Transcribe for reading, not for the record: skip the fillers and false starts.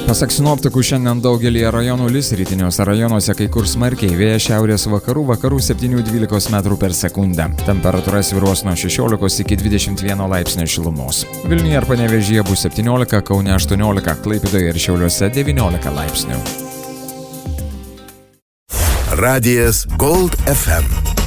Pasak sinoptikų, šiandien daugelį rajonų lis, rytiniuose rajonuose kai kur smarkiai, vėjas šiaurės vakarų 7-12 metrų per sekundę. Temperatūra svyruos nuo 16 iki 21 laipsnio šilumos. Vilniuje ir Panevėžyje bus 17, Kaune 18, Klaipėdoje ir Šiauliuose 19 laipsnių. Radijas Gold FM.